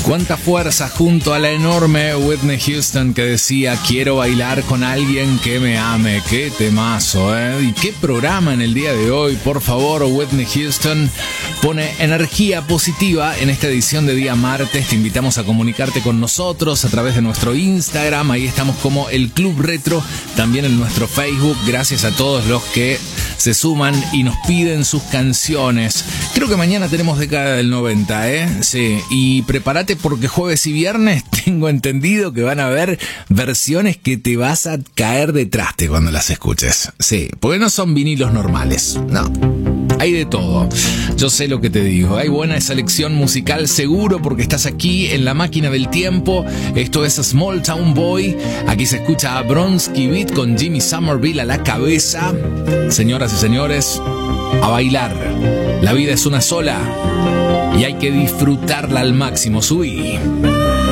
Cuánta fuerza junto a la enorme Whitney Houston que decía: quiero bailar con alguien que me ame. Qué temazo, ¿eh? Y qué programa en el día de hoy. Por favor, Whitney Houston pone energía positiva en esta edición de día martes. Te invitamos a comunicarte con nosotros a través de nuestro Instagram. Ahí estamos como el Club Retro, también en nuestro Facebook. Gracias a todos los que se suman y nos piden sus canciones. Creo que mañana tenemos década del 90, ¿eh? Sí, y prepárate porque jueves y viernes tengo entendido que van a haber versiones que te vas a caer de traste cuando las escuches. Sí, porque no son vinilos normales, no. Hay de todo. Yo sé lo que te digo. Hay buena selección musical seguro porque estás aquí en la máquina del tiempo. Esto es Small Town Boy. Aquí se escucha a Bronski Beat con Jimmy Somerville a la cabeza. Señoras y señores, a bailar. La vida es una sola y hay que disfrutarla al máximo. Subí.